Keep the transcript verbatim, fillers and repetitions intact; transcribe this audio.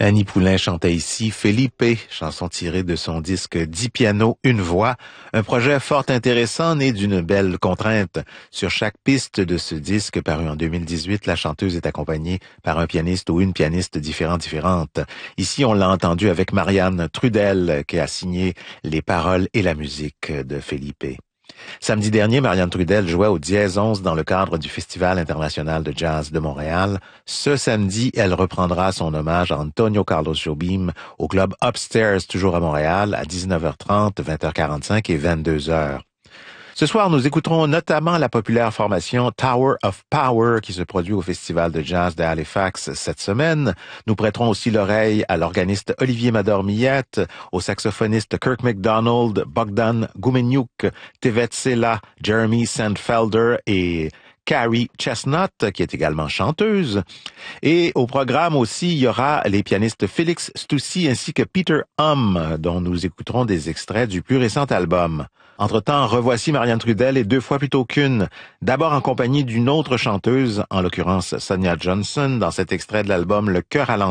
Annie Poulain chantait ici Felipe, chanson tirée de son disque dix pianos, une voix, un projet fort intéressant né d'une belle contrainte. Sur chaque piste de ce disque paru en deux mille dix-huit, la chanteuse est accompagnée par un pianiste ou une pianiste différente différente. Ici, on l'a entendu avec Marianne Trudel qui a signé les paroles et la musique de Felipe. Samedi dernier, Marianne Trudel jouait au Dièse onze dans le cadre du Festival international de jazz de Montréal. Ce samedi, elle reprendra son hommage à Antonio Carlos Jobim au club Upstairs, toujours à Montréal, à dix-neuf heures trente, vingt heures quarante-cinq et vingt-deux heures. Ce soir, nous écouterons notamment la populaire formation Tower of Power qui se produit au Festival de jazz de Halifax cette semaine. Nous prêterons aussi l'oreille à l'organiste Olivier Mador-Millette, au saxophoniste Kirk MacDonald, Bogdan Gumeniuk, Tevet Sela, Jeremy Sandfelder et Carrie Chestnut, qui est également chanteuse. Et au programme aussi, il y aura les pianistes Félix Stoussi ainsi que Peter Hum, dont nous écouterons des extraits du plus récent album. Entre-temps, revoici Marianne Trudel et deux fois plutôt qu'une. D'abord en compagnie d'une autre chanteuse, en l'occurrence Sonia Johnson, dans cet extrait de l'album Le cœur à l'envers.